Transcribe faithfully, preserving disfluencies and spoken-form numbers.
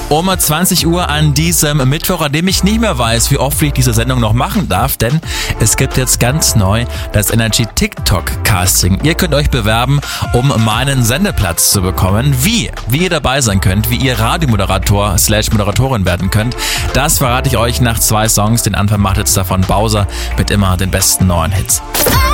um zwanzig Uhr an diesem Mittwoch, an dem ich nicht mehr weiß, wie oft ich diese Sendung noch machen darf, denn es gibt jetzt ganz neu das Energy TikTok Casting. Ihr könnt euch bewerben, um meinen Sendeplatz zu bekommen. Wie? Wie ihr dabei sein könnt, wie ihr Radiomoderator slash Moderatorin werden könnt, das verrate ich euch nach zwei Songs. Den Anfang macht jetzt davon Bowser mit immer den besten neuen Hits.